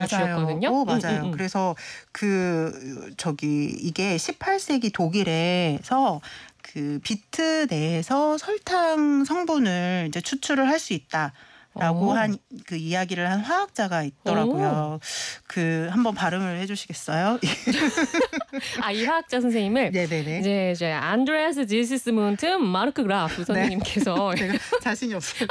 주였거든요. 맞아요. 맞아요. 그래서 이게 18세기 독일에서 그 비트 내에서 설탕 성분을 이제 추출을 할 수 있다라고 한 그 이야기를 한 화학자가 있더라고요. 한번 발음을 해주시겠어요? 이 화학자 선생님을 네네네. 이제 안드레아스 지시스문트 마르크 그라프 선생님께서 제가 자신이 없어요.